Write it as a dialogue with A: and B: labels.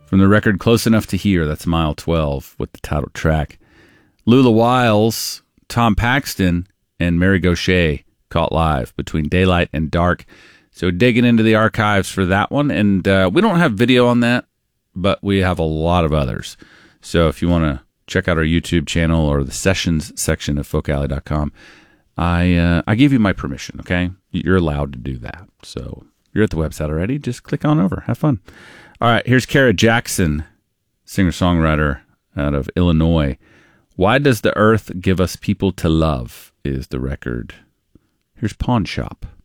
A: From the record Close Enough to Hear, that's Mile 12 with the title track. Lula Wiles, Tom Paxton, and Mary Gauthier caught live Between Daylight and Dark. So digging into the archives for that one. And we don't have video on that, but we have a lot of others. So if you want to check out our YouTube channel or the sessions section of folkalley.com, I give you my permission, okay? You're allowed to do that. So you're at the website already. Just click on over. Have fun. All right, here's Kara Jackson, singer-songwriter out of Illinois. Why Does the Earth Give Us People to Love is the record. Here's Pawn Shop.